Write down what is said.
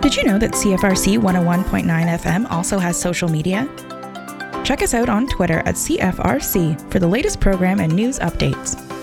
Did you know that CFRC 101.9 FM also has social media? Check us out on Twitter at CFRC for the latest program and news updates.